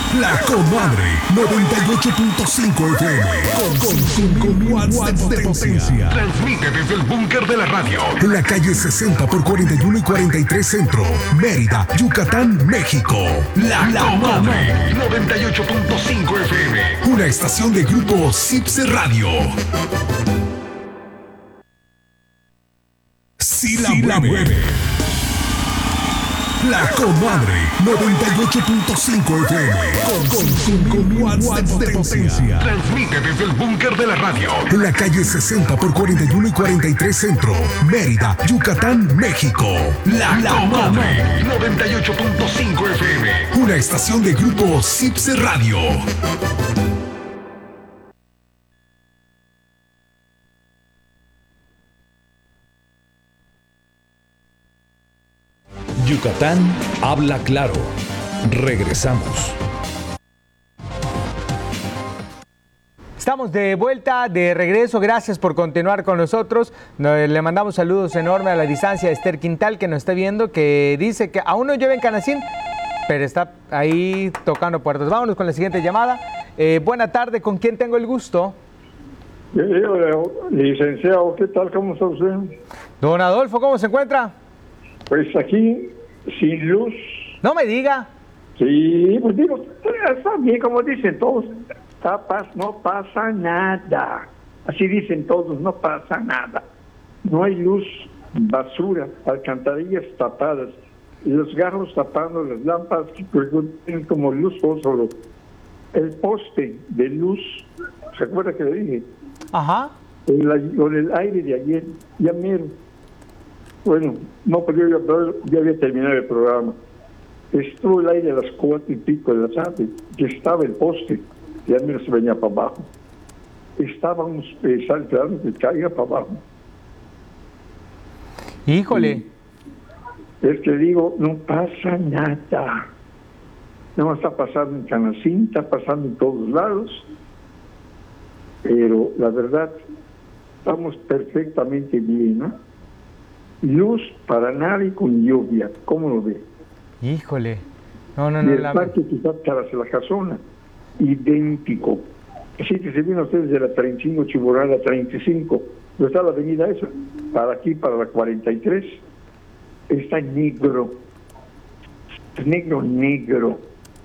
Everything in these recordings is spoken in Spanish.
La Comadre 98.5 FM con watts de potencia. Transmite desde el búnker de la radio en la calle 60 por 41 y 43 Centro, Mérida, Yucatán, México. La Comadre 98.5 FM. Una estación de grupo Cipse Radio. Si la mueve. La Comadre 98.5 FM con watts de potencia. Transmite desde el búnker de la radio en la calle 60 por 41 y 43 Centro, Mérida, Yucatán, México. La Comadre 98.5 FM. Una estación de grupo Cipse Radio. Yucatán habla claro. Regresamos. Estamos de vuelta, de regreso. Gracias por continuar con nosotros. Le mandamos saludos enormes a la distancia a Esther Quintal, que nos está viendo, que dice que aún no llueve en Canacín, pero está ahí tocando puertas. Vámonos con la siguiente llamada. Buena tarde, ¿con quién tengo el gusto? Licenciado, ¿qué tal? ¿Cómo está usted? Don Adolfo, ¿cómo se encuentra? Pues aquí, sin luz. No me diga. Sí, pues digo, está bien, como dicen todos, no pasa nada. Así dicen todos, no pasa nada. No hay luz, basura, alcantarillas tapadas, y los garros tapando las lámparas que tienen como luz solo. El poste de luz, ¿se acuerda que le dije? Ajá. Con el aire de ayer, ya mero. Bueno, no, pero yo ya había terminado el programa. Estuvo el aire a las 4:00 de la tarde, que estaba el poste, ya mero se venía para abajo. Estábamos esperando que caiga para abajo. Híjole. Es que digo, no pasa nada. No está pasando en Canacín, está pasando en todos lados. Pero la verdad, estamos perfectamente bien, ¿no? Luz para nadie con lluvia, ¿cómo lo ve? Híjole. No. Y el parque que está tras la casona, idéntico. Así que se vienen ustedes de la 35 Chiburada 35, ¿no está la avenida esa? Para aquí, para la 43, está negro. Negro.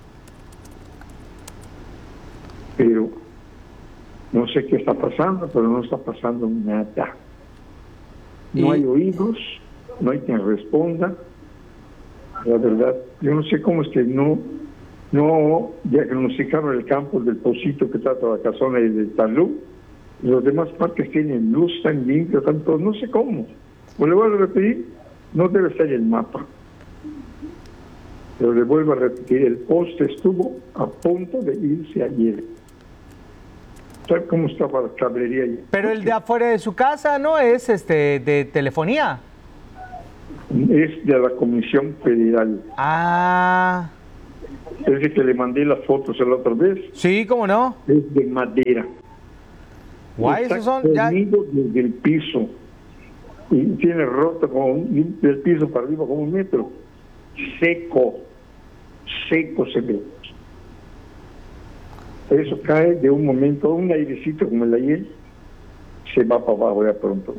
Pero no sé qué está pasando, pero no está pasando nada. No hay oídos, no hay quien responda. La verdad, yo no sé cómo es que no diagnosticaron el campo del Pocito que trata la casona y del Talú. Los demás parques tienen luz, tan limpio, tanto, no sé cómo. Pues le voy a repetir, no debe estar en el mapa. Pero le vuelvo a repetir, el poste estuvo a punto de irse ayer. ¿Sabe cómo estaba la cablería allí? Pero el de afuera de su casa no es de telefonía. Es de la Comisión Federal. Ah. Es de que le mandé las fotos la otra vez. Sí, ¿cómo no? Es de madera. Guay, esos son ya. Desde el piso. Y tiene roto del piso para arriba como 1 metro. Seco se ve. Eso cae de un momento, un airecito como el de ayer, se va para abajo ya pronto.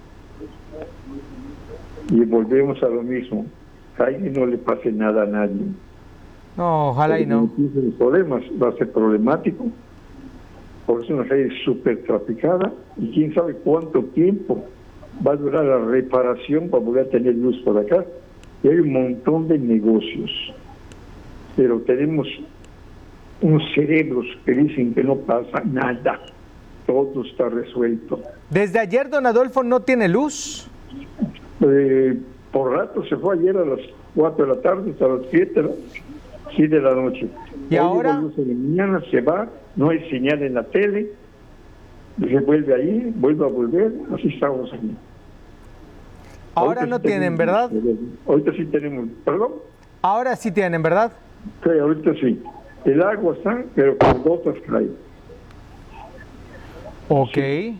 Y volvemos a lo mismo. Ahí no le pase nada a nadie. No, ojalá y no. Los problemas va a ser problemático, porque es una calle súper traficada y quién sabe cuánto tiempo va a durar la reparación para poder tener luz por acá. Y hay un montón de negocios, pero tenemos unos cerebros que dicen que no pasa nada, todo está resuelto. Desde ayer, don Adolfo, no tiene luz. Por rato se fue ayer a las 4 de la tarde hasta las 7 de la noche. ¿Y ahora? Luz en la mañana se va, no hay señal en la tele, se vuelve ahí, vuelve a volver, así estamos aquí. Ahora no tienen, ¿verdad? Ahorita sí tenemos, ¿perdón? Ahora sí tienen, ¿verdad? Sí, ahorita sí. El agua está, pero con gotas cae. Ok. Sí,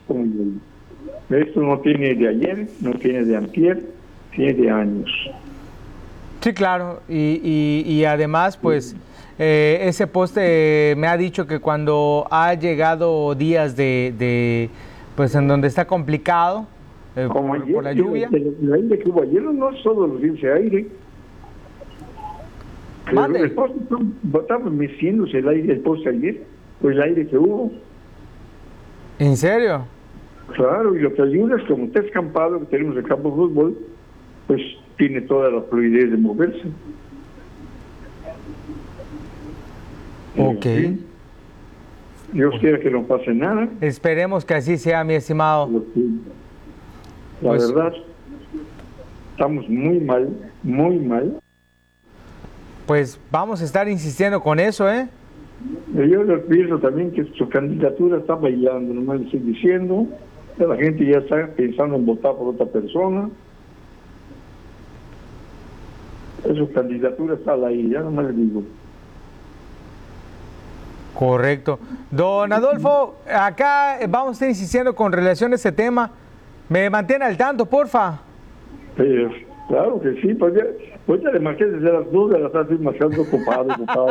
esto no tiene de ayer, no tiene de antier, tiene de años. Sí, claro, y además, pues, ese poste me ha dicho que cuando ha llegado días pues, en donde está complicado, Como ayer, por la lluvia. El aire que hubo ayer no es solo los días de aire. Mande. El poste estaba meciéndose el poste ayer, pues el aire que hubo. ¿En serio? Claro, y lo que ayuda es como está escampado, que tenemos el campo de fútbol, pues tiene toda la fluidez de moverse. Ok. Sí. Dios quiera que no pase nada. Esperemos que así sea, mi estimado. La Pues- verdad, estamos muy mal, muy mal. Pues vamos a estar insistiendo con eso, ¿eh? Yo les pienso también que su candidatura está bailando, nomás le estoy diciendo, que la gente ya está pensando en votar por otra persona. Su candidatura está al aire, ya nomás le digo. Correcto. Don Adolfo, acá vamos a estar insistiendo con relación a este tema. ¿Me mantiene al tanto, porfa? Claro que sí, pues ya le marqué desde las 2 de la tarde, estoy marcando ocupado.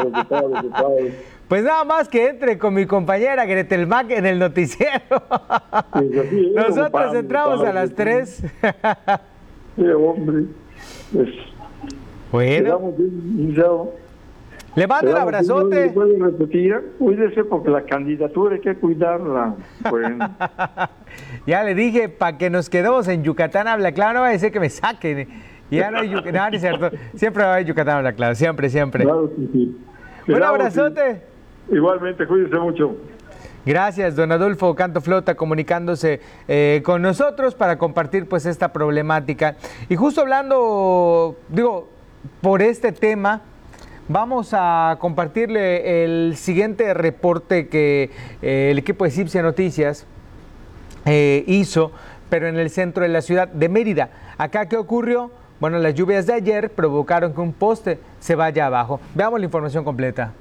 Pues nada más que entre con mi compañera Gretel Mack en el noticiero. Pues así, Nosotros ocupado, entramos a las 3. Sí, hombre, pues Bueno, quedamos bien iniciados. le mando un abrazote. No puedo repetir, cuídese porque la candidatura hay que cuidarla. Bueno, Ya le dije, para que nos quedemos en Yucatán habla claro, no va a decir que me saquen. Ya no hay Yucatán, no es cierto. Siempre va a haber Yucatán habla claro, siempre. claro que sí. Un Quedamos, abrazote. sí. Igualmente, cuídese mucho. Gracias, don Adolfo Canto Flota, comunicándose con nosotros para compartir pues esta problemática. Y justo hablando, por este tema, vamos a compartirle el siguiente reporte que el equipo de Cipcia Noticias hizo, pero en el centro de la ciudad de Mérida. Acá, ¿qué ocurrió? Bueno, las lluvias de ayer provocaron que un poste se vaya abajo. Veamos la información completa.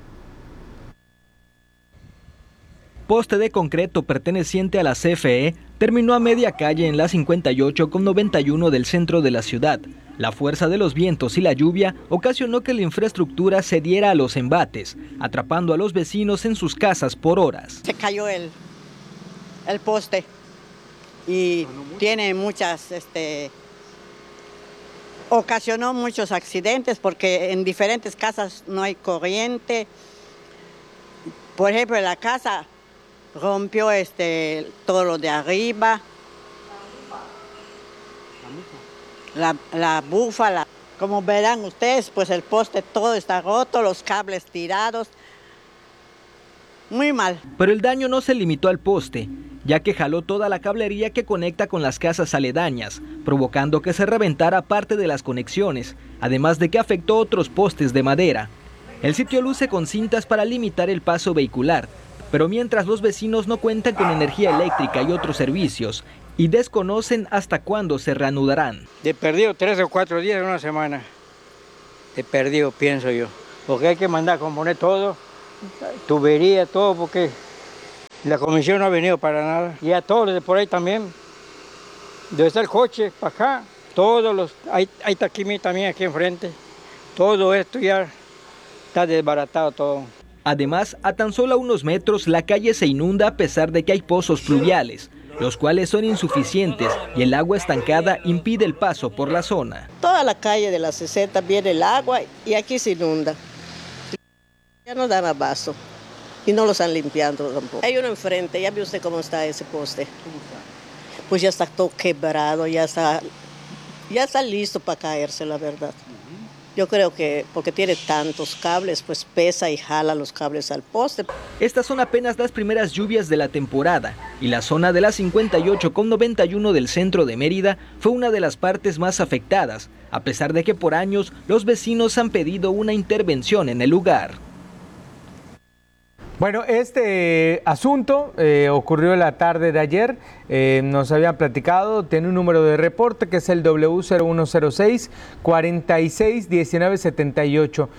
Poste de concreto perteneciente a la CFE terminó a media calle en la 58 con 91 del centro de la ciudad. La fuerza de los vientos y la lluvia ocasionó que la infraestructura cediera a los embates, atrapando a los vecinos en sus casas por horas. Se cayó el poste y tiene ocasionó muchos accidentes porque en diferentes casas no hay corriente. Por ejemplo, en la casa rompió todo lo de arriba, la búfala. Como verán ustedes, pues el poste todo está roto, los cables tirados. Muy mal. Pero el daño no se limitó al poste, ya que jaló toda la cablería que conecta con las casas aledañas, provocando que se reventara parte de las conexiones, además de que afectó otros postes de madera. El sitio luce con cintas para limitar el paso vehicular, pero mientras los vecinos no cuentan con energía eléctrica y otros servicios, y desconocen hasta cuándo se reanudarán. De perdido 3 o 4 días, una semana. De perdido, pienso yo. Porque hay que mandar a componer todo, tubería, todo, porque la comisión no ha venido para nada. Y a todos los de por ahí también. Debe estar el coche para acá. Hay taquimi también aquí enfrente. Todo esto ya está desbaratado todo. Además, a tan solo a unos metros la calle se inunda a pesar de que hay pozos pluviales, los cuales son insuficientes y el agua estancada impide el paso por la zona. Toda la calle de la 60 viene el agua y aquí se inunda. Ya no dan abasto y no lo están limpiando tampoco. Hay uno enfrente, ya ve usted cómo está ese poste. Pues ya está todo quebrado, ya está listo para caerse, la verdad. Yo creo que porque tiene tantos cables, pues pesa y jala los cables al poste. Estas son apenas las primeras lluvias de la temporada y la zona de la 58 con 91 del centro de Mérida fue una de las partes más afectadas, a pesar de que por años los vecinos han pedido una intervención en el lugar. Bueno, este asunto ocurrió la tarde de ayer, nos habían platicado, tiene un número de reporte que es el W0106-461978.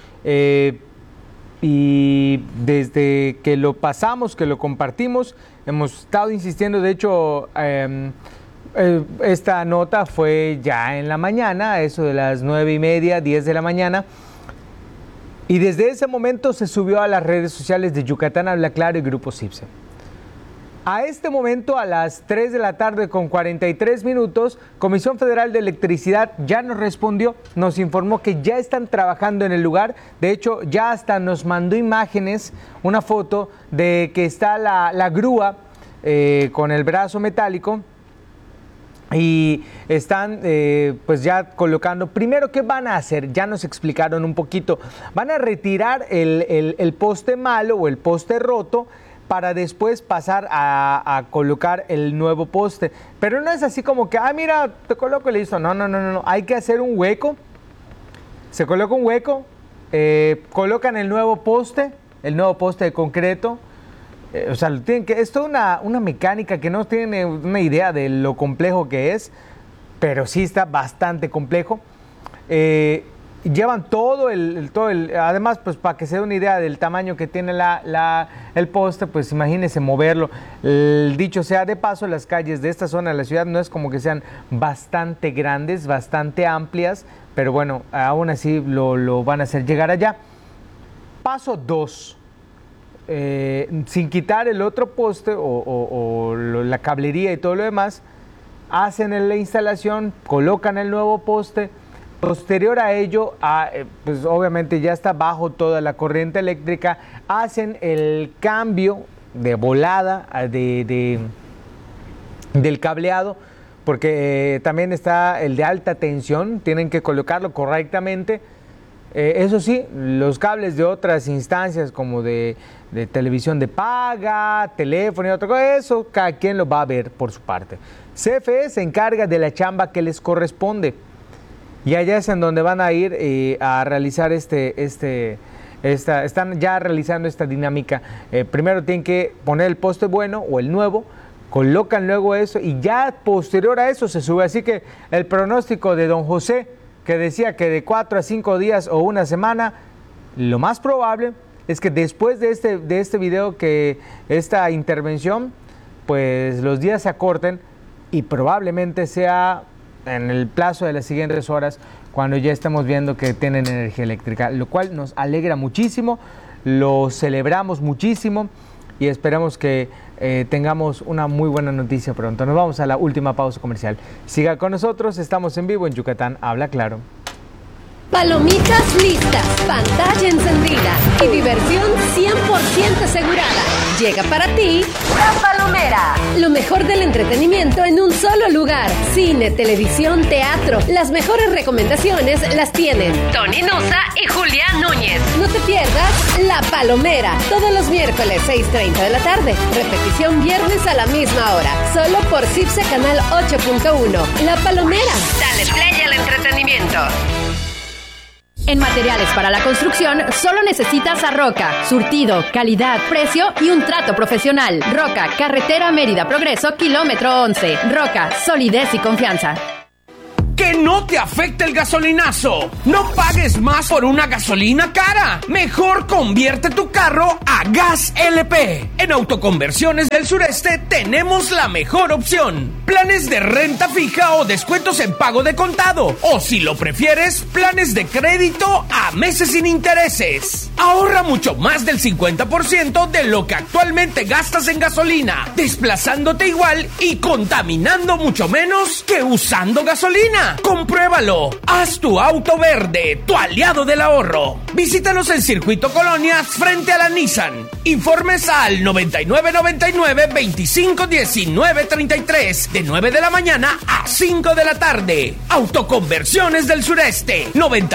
Y desde que lo pasamos, que lo compartimos, hemos estado insistiendo, de hecho, Esta nota fue ya en la mañana, eso de las 9:30, 10 de la mañana. Y desde ese momento se subió a las redes sociales de Yucatán Habla Claro y Grupo CIPSE. A este momento, a las 3 de la tarde con 43 minutos, Comisión Federal de Electricidad ya nos respondió, nos informó que ya están trabajando en el lugar. De hecho, ya hasta nos mandó imágenes, una foto de que está la grúa con el brazo metálico. Y están pues ya colocando, primero, ¿qué van a hacer? Ya nos explicaron un poquito. Van a retirar el poste malo o el poste roto para después pasar a colocar el nuevo poste. Pero no es así como que, mira, te coloco y listo. No. Hay que hacer un hueco. Se coloca un hueco, colocan el nuevo poste de concreto. O sea, es toda una mecánica que no tiene una idea de lo complejo que es, pero sí está bastante complejo. Llevan todo el además, pues para que se dé una idea del tamaño que tiene el poste, pues imagínense moverlo. Dicho sea de paso, las calles de esta zona de la ciudad no es como que sean bastante grandes, bastante amplias, pero bueno, aún así lo van a hacer llegar allá. Paso 2. Sin quitar el otro poste o la cablería y todo lo demás, hacen la instalación, colocan el nuevo poste. Posterior a ello, pues obviamente ya está bajo toda la corriente eléctrica, hacen el cambio de volada del cableado, porque también está el de alta tensión, tienen que colocarlo correctamente. Eso sí, los cables de otras instancias como de televisión de paga, teléfono y otra cosa, eso cada quien lo va a ver por su parte. CFE se encarga de la chamba que les corresponde y allá es en donde van a ir a realizar están ya realizando esta dinámica. Primero tienen que poner el poste bueno o el nuevo, colocan luego eso y ya posterior a eso se sube. Así que el pronóstico de don José, que decía que de 4 a 5 días o una semana, lo más probable es que después de este video, que esta intervención, pues los días se acorten y probablemente sea en el plazo de las siguientes horas cuando ya estamos viendo que tienen energía eléctrica, lo cual nos alegra muchísimo, lo celebramos muchísimo y esperamos que tengamos una muy buena noticia pronto. Nos vamos a la última pausa comercial. Siga con nosotros, estamos en vivo en Yucatán Habla Claro. Palomitas listas, pantalla encendida y diversión 100% asegurada. Llega para ti La Palomera. Lo mejor del entretenimiento en un solo lugar. Cine, televisión, teatro. Las mejores recomendaciones las tienen Tony Nusa y Julián Núñez. No te pierdas La Palomera. Todos los miércoles 6:30 de la tarde. Repetición viernes a la misma hora. Solo por CIPSE Canal 8.1. La Palomera. Dale play al entretenimiento. En materiales para la construcción, solo necesitas a Roca. Surtido, calidad, precio y un trato profesional. Roca, carretera Mérida Progreso, kilómetro 11. Roca, solidez y confianza. Que no te afecte el gasolinazo. No pagues más por una gasolina cara. Mejor convierte tu carro a Gas LP. En Autoconversiones del Sureste tenemos la mejor opción. Planes de renta fija o descuentos en pago de contado. O si lo prefieres, planes de crédito a meses sin intereses. Ahorra mucho más del 50% de lo que actualmente gastas en gasolina, desplazándote igual y contaminando mucho menos que usando gasolina. ¡Compruébalo! Haz tu auto verde, tu aliado del ahorro. Visítanos en Circuito Colonias frente a la Nissan. Informes al 9999-251933 de 9 de la mañana a 5 de la tarde. Autoconversiones del Sureste.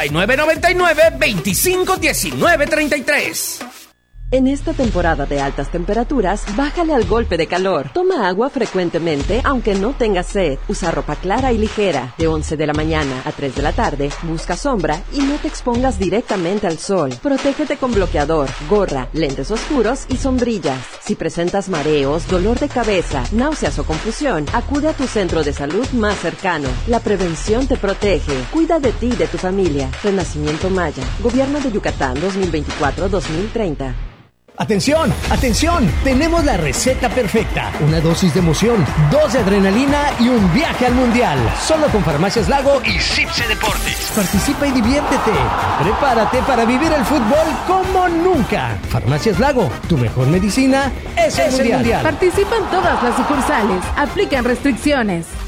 9999-251933. En esta temporada de altas temperaturas, bájale al golpe de calor. Toma agua frecuentemente, aunque no tengas sed. Usa ropa clara y ligera. De 11 de la mañana a 3 de la tarde, busca sombra y no te expongas directamente al sol. Protégete con bloqueador, gorra, lentes oscuros y sombrillas. Si presentas mareos, dolor de cabeza, náuseas o confusión, acude a tu centro de salud más cercano. La prevención te protege. Cuida de ti y de tu familia. Renacimiento Maya. Gobierno de Yucatán 2024-2030. ¡Atención! ¡Atención! Tenemos la receta perfecta. Una dosis de emoción, 2 de adrenalina y un viaje al Mundial. Solo con Farmacias Lago y Cipse Deportes. Participa y diviértete. Prepárate para vivir el fútbol como nunca. Farmacias Lago, tu mejor medicina es el Mundial. Participa en todas las sucursales. Aplican restricciones.